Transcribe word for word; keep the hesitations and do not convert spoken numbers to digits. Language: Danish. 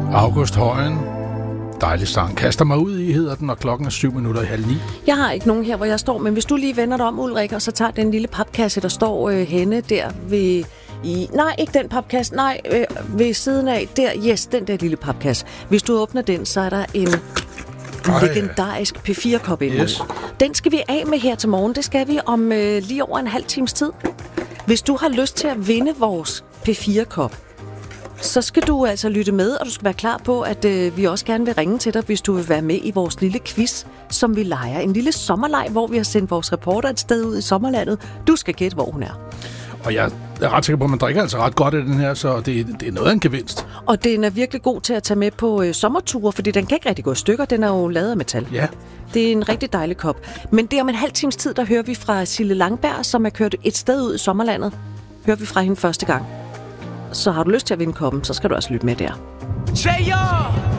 August Højen. Dejlig sang. Kaster mig ud i, hedder den, og klokken er syv minutter i halv ni. Jeg har ikke nogen her, hvor jeg står, men hvis du lige vender dig om, Ulrik, og så tager den lille papkasse, der står øh, henne der ved... I, nej, ikke den papkasse. Nej, øh, ved siden af. Der, yes, den der lille papkasse. Hvis du åbner den, så er der en Ej. legendarisk P fire kop inde. Yes. Den skal vi af med her til morgen. Det skal vi om øh, lige over en halv times tid. Hvis du har lyst til at vinde vores P fire kop, så skal du altså lytte med, og du skal være klar på, at øh, vi også gerne vil ringe til dig, hvis du vil være med i vores lille quiz, som vi leger. En lille sommerleg, hvor vi har sendt vores reporter et sted ud i sommerlandet. Du skal gætte, hvor hun er. Og jeg er ret sikker på, at man drikker altså ret godt af den her, så det, det er noget af en gevinst. Og den er virkelig god til at tage med på øh, sommerture, fordi den kan ikke rigtig gå i stykker. Den er jo lavet af metal. Ja. Det er en rigtig dejlig kop. Men det om en halv times tid, der hører vi fra Sille Langberg, som er kørt et sted ud i sommerlandet. Hører vi fra hende første gang. Så har du lyst til at vinde koppen, så skal du også lytte med der. Say yo!